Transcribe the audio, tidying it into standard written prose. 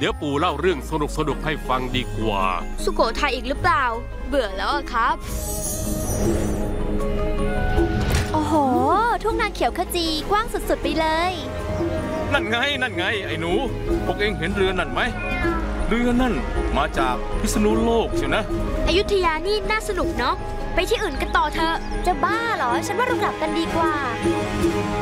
ดี๋ยวปู่เล่าเรื่องสนุกให้ฟังดีกว่าสุโขทัยอีกหรือเปล่าเบื่อแล้วอะครับโอ้โหทุ่งนาเขียวขจีกว้างสุดๆไปเลยนั่นไงไอ้หนูพวกเองเห็นเรือนั่นไหมเรือนั่นมาจากพิษณุโลกใช่นะอยุธยานี่น่าสนุกเนาะไปที่อื่นกันต่อเถอะจะบ้าเหรอฉันว่าเรากลับกันดีกว่า